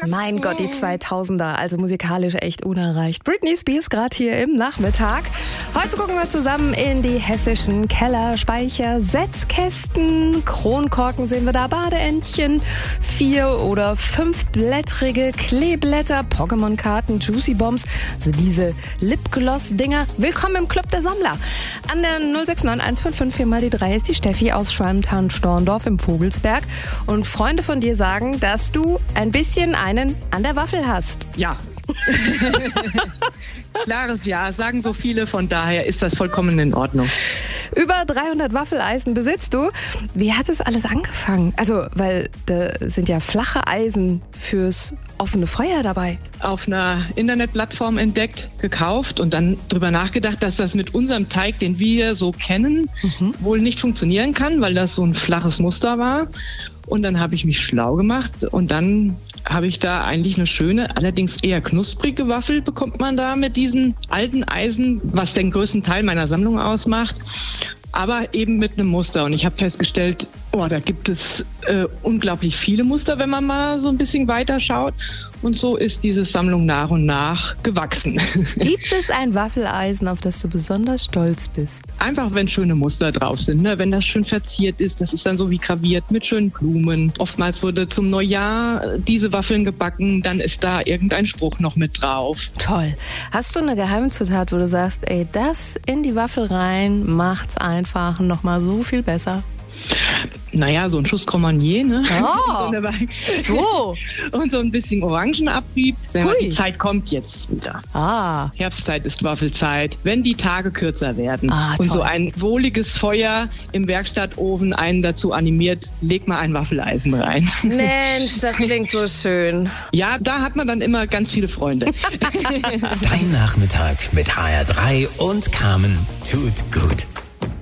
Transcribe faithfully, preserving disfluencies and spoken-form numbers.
Mein Gott, die zweitausender, also musikalisch echt unerreicht. Britney Spears gerade hier im Nachmittag. Heute gucken wir zusammen in die hessischen Keller, Speicher, Setzkästen. Kronkorken sehen wir da, Badeentchen, vier- oder fünfblättrige Kleeblätter, Pokémon-Karten, Juicy Bombs, also diese Lipgloss-Dinger. Willkommen im Club der Sammler. An der null sechs neun eins fünf fünf vier mal die drei ist die Steffi aus Schwalmtal-Storndorf im Vogelsberg. Und Freunde von dir sagen, dass du ein bisschen einen an der Waffel hast. Ja. Klares Ja, sagen so viele, von daher ist das vollkommen in Ordnung. Über dreihundert Waffeleisen besitzt du. Wie hat es alles angefangen? Also, weil da sind ja flache Eisen fürs offene Feuer dabei. Auf einer Internetplattform entdeckt, gekauft und dann drüber nachgedacht, dass das mit unserem Teig, den wir so kennen, mhm. wohl nicht funktionieren kann, weil das so ein flaches Muster war. Und dann habe ich mich schlau gemacht und dann habe ich da eigentlich eine schöne, allerdings eher knusprige Waffel bekommt man da mit diesen alten Eisen, was den größten Teil meiner Sammlung ausmacht, aber eben mit einem Muster. Und ich habe festgestellt, oh, da gibt es äh, unglaublich viele Muster, wenn man mal so ein bisschen weiter schaut. Und so ist diese Sammlung nach und nach gewachsen. Gibt es ein Waffeleisen, auf das du besonders stolz bist? Einfach, wenn schöne Muster drauf sind, ne? Wenn das schön verziert ist, das ist dann so wie graviert mit schönen Blumen. Oftmals wurde zum Neujahr diese Waffeln gebacken, dann ist da irgendein Spruch noch mit drauf. Toll. Hast du eine Geheimzutat, wo du sagst, ey, das in die Waffel rein macht's einfach nochmal so viel besser? Naja, so ein Schuss Cremonier, ne? Oh, so. Und so ein bisschen Orangenabrieb. Die Zeit kommt jetzt wieder. Ah. Herbstzeit ist Waffelzeit, wenn die Tage kürzer werden. Ah, und so ein wohliges Feuer im Werkstattofen einen dazu animiert, leg mal ein Waffeleisen rein. Mensch, das klingt so schön. Ja, da hat man dann immer ganz viele Freunde. Dein Nachmittag mit H R drei und Carmen tut gut.